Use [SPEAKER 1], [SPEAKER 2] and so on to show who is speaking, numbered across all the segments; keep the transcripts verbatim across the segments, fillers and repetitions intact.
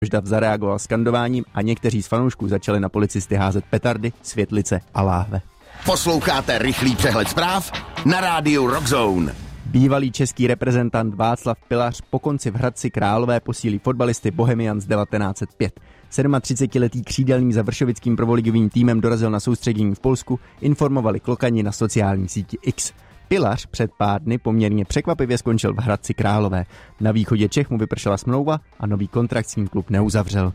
[SPEAKER 1] Dav zareagoval skandováním a někteří z fanoušků začali na policisty házet petardy, světlice a láhve.
[SPEAKER 2] Posloucháte rychlý přehled zpráv na rádiu Rockzone.
[SPEAKER 1] Bývalý český reprezentant Václav Pilař po konci v Hradci Králové posílí fotbalisty Bohemians devatenáct set pět. třicetisedmiletý křídelník za vršovickým prvoligovým týmem dorazil na soustředění v Polsku, informovali klokani na sociální síti X. Pilař před pár dny poměrně překvapivě skončil v Hradci Králové. Na východě Čech mu vypršela smlouva a nový kontrakt s tím klub neuzavřel.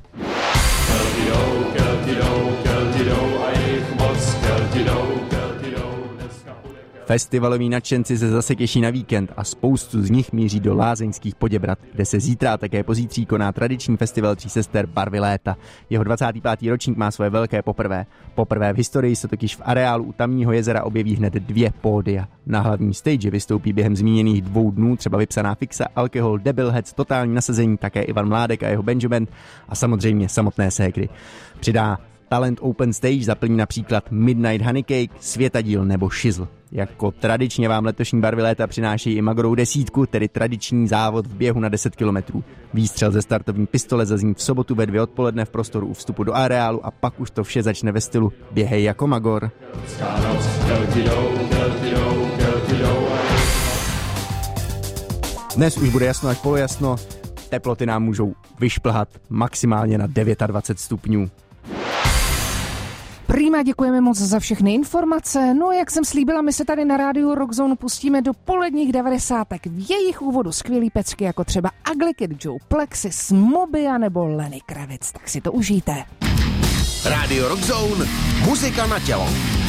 [SPEAKER 1] Festivaloví nadšenci se zase těší na víkend a spoustu z nich míří do lázeňských Poděbrad, kde se zítra a také pozítří koná tradiční festival tří sester Barvy léta. Jeho dvacátý pátý ročník má svoje velké poprvé. Poprvé v historii se totiž v areálu u Tamního jezera objeví hned dvě pódia. Na hlavním stage vystoupí během zmíněných dvou dnů třeba vypsaná Fixa, Alkohol, Debilheads, Totální nasazení, také Ivan Mládek a jeho Benjamin a samozřejmě samotné ségry. Přidá Talent Open Stage zaplní například Midnight Honeycake, Světadíl nebo Shizzle. Jako tradičně vám letošní Barvy léta přináší i Magorou desítku, tedy tradiční závod v běhu na deset kilometrů. Výstřel ze startovní pistole zazní v sobotu ve dvě odpoledne v prostoru u vstupu do areálu a pak už to vše začne ve stylu Běhej jako Magor. Dnes už bude jasno až polojasno, teploty nám můžou vyšplhat maximálně na dvacet devět stupňů.
[SPEAKER 3] Prima, děkujeme moc za všechny informace. No, jak jsem slíbila, my se tady na rádiu Rockzone pustíme do poledních devadesátek. V jejich úvodu skvělý pecky, jako třeba Ugly Kid Joe, Plexis, Mobia nebo Lenny Kravitz. Tak si to užijte.
[SPEAKER 2] Rádio Rockzone, muzika na tělo.